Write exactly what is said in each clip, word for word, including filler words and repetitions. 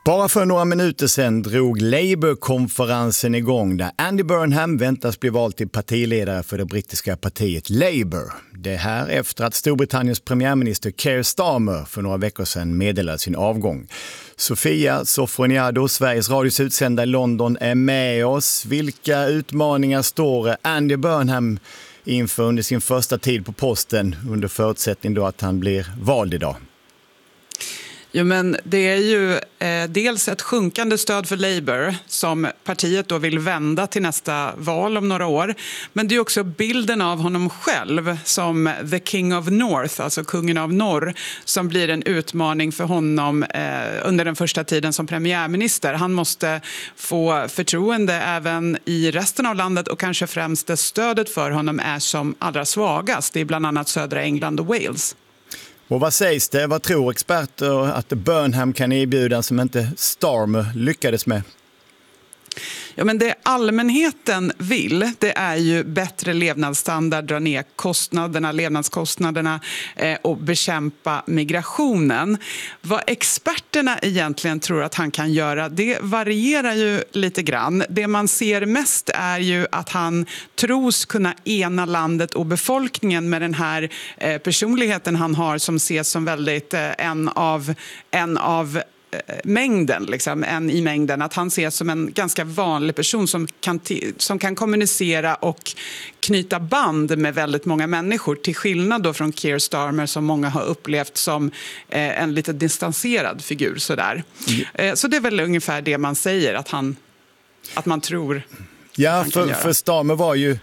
Bara för några minuter sedan drog Labour-konferensen igång där Andy Burnham väntas bli vald till partiledare för det brittiska partiet Labour. Det här efter att Storbritanniens premiärminister Keir Starmer för några veckor sedan meddelade sin avgång. Sofia Sofroniado, Sveriges Radios utsända i London, är med oss. Vilka utmaningar står Andy Burnham inför under sin första tid på posten under förutsättning då att han blir vald idag? Jo, men det är ju eh, dels ett sjunkande stöd för Labour som partiet då vill vända till nästa val om några år. Men det är också bilden av honom själv som the king of north, alltså kungen av norr, som blir en utmaning för honom eh, under den första tiden som premiärminister. Han måste få förtroende även i resten av landet och kanske främst det stödet för honom är som allra svagast. Det är bland annat södra England och Wales. Och vad sägs det? Vad tror experter att Burnham kan erbjuda som inte Starmer lyckades med? Ja, men det allmänheten vill, det är ju bättre levnadsstandard, dra ner kostnaderna, levnadskostnaderna eh, och bekämpa migrationen. Vad experterna egentligen tror att han kan göra, det varierar ju lite grann. Det man ser mest är ju att han tros kunna ena landet och befolkningen med den här eh, personligheten han har som ses som väldigt eh, en av en av mängden, liksom, en i mängden, att han ses som en ganska vanlig person som kan, som kan kommunicera och knyta band med väldigt många människor, till skillnad då från Keir Starmer som många har upplevt som eh, en lite distanserad figur sådär. Mm. Eh, så det är väl ungefär det man säger att han att man tror. Ja, för, för Starmer var ju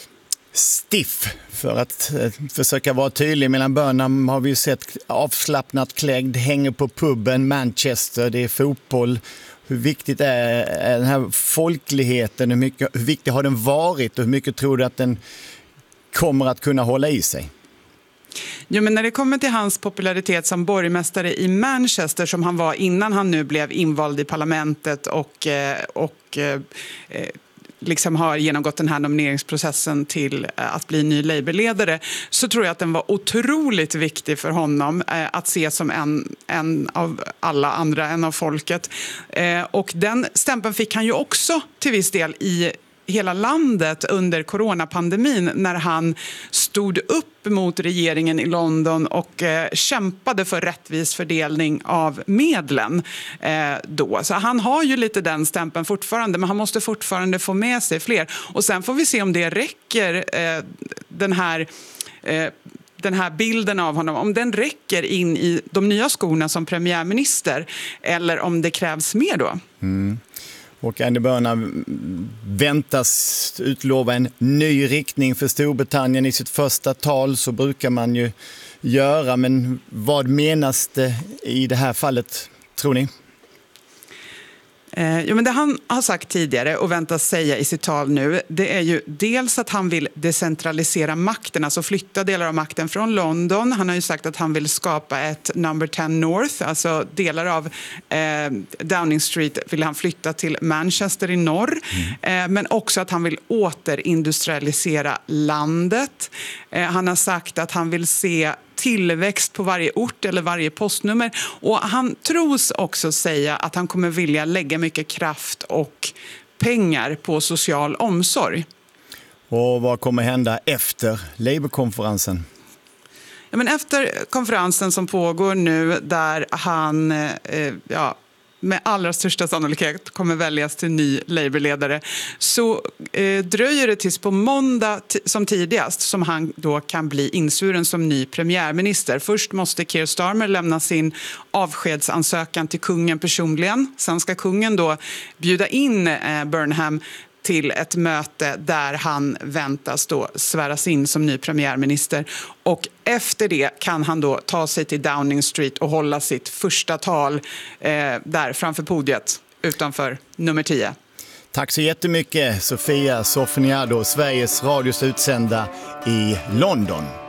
stiff, för att eh, försöka vara tydlig. Mellan Burnham har vi ju sett avslappnat klädd, hänger på puben, Manchester, det är fotboll. Hur viktigt är, är den här folkligheten? Hur, mycket, hur viktig har den varit och hur mycket tror du att den kommer att kunna hålla i sig? Jo, men när det kommer till hans popularitet som borgmästare i Manchester som han var innan han nu blev invald i parlamentet och, och eh, liksom har genomgått den här nomineringsprocessen till att bli ny Labour-ledare, så tror jag att den var otroligt viktig för honom eh, att se som en, en av alla andra, en av folket. Eh, och den stämpeln fick han ju också till viss del i hela landet under coronapandemin när han stod upp mot regeringen i London och eh, kämpade för rättvis fördelning av medlen eh, då. Så han har ju lite den stämpeln fortfarande, men han måste fortfarande få med sig fler. Och sen får vi se om det räcker, eh, den här eh, den här bilden av honom, om den räcker in i de nya skorna som premiärminister eller om det krävs mer då. Mm. Och Andy Burnham väntas utlova en ny riktning för Storbritannien i sitt första tal, så brukar man ju göra. Men vad menas det i det här fallet, tror ni? Eh, jo, men det han har sagt tidigare och väntas säga i sitt tal nu, det är ju dels att han vill decentralisera makten, alltså flytta delar av makten från London. Han har ju sagt att han vill skapa ett number tio North, alltså delar av eh, Downing Street vill han flytta till Manchester i norr. Mm. Eh, men också att han vill återindustrialisera landet. Eh, han har sagt att han vill se tillväxt på varje ort eller varje postnummer. Och han tros också säga att han kommer vilja lägga mycket kraft och pengar på social omsorg. Och vad kommer hända efter Labour-konferensen? Ja, men efter konferensen som pågår nu där han eh, ja, med allra största sannolikhet kommer väljas till ny Labour-ledare, så eh, dröjer det tills på måndag t- som tidigast som han då kan bli insuren som ny premiärminister. Först måste Keir Starmer lämna sin avskedsansökan till kungen personligen. Sen ska kungen då bjuda in eh, Burnham till ett möte där han väntas då sväras in som ny premiärminister. Och efter det kan han då ta sig till Downing Street och hålla sitt första tal eh, där framför podiet utanför nummer tio. Tack så jättemycket, Sofia Sofroniado, Sveriges Radios utsända i London.